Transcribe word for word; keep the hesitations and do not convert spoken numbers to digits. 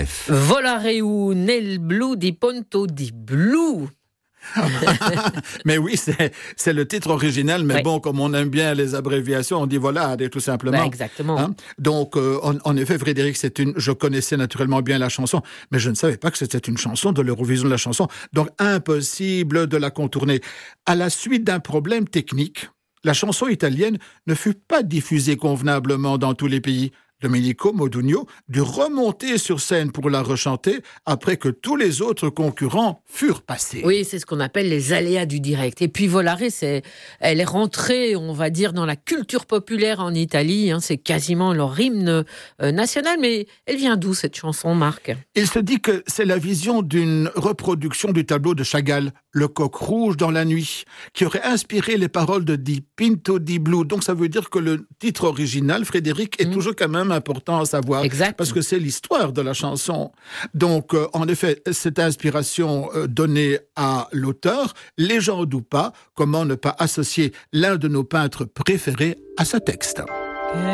Volareu nel blu di ponto di blu. Mais oui, c'est, c'est le titre original, mais ouais. bon, comme on aime bien les abréviations, on dit voilà, tout simplement. Ben exactement. Hein? Donc, euh, en, en effet, Frédéric, c'est une. Je connaissais naturellement bien la chanson, mais je ne savais pas que c'était une chanson de l'Eurovision de la chanson. Donc, impossible de la contourner. À la suite d'un problème technique, la chanson italienne ne fut pas diffusée convenablement dans tous les pays. Domenico Modugno dut remonter sur scène pour la rechanter après que tous les autres concurrents furent passés. Oui, c'est ce qu'on appelle les aléas du direct. Et puis Volare, c'est, elle est rentrée, on va dire, dans la culture populaire en Italie. Hein, c'est quasiment leur hymne euh, national. Mais elle vient d'où cette chanson, Marc ? Il se dit que c'est la vision d'une reproduction du tableau de Chagall, Le coq rouge dans la nuit, qui aurait inspiré les paroles de Di Pinto di Blu. Donc ça veut dire que le titre original, Frédéric, est mmh. toujours quand même important à savoir, exact. Parce que c'est l'histoire de la chanson. Donc, euh, en effet, cette inspiration euh, donnée à l'auteur, légende ou pas, comment ne pas associer l'un de nos peintres préférés à ce texte ?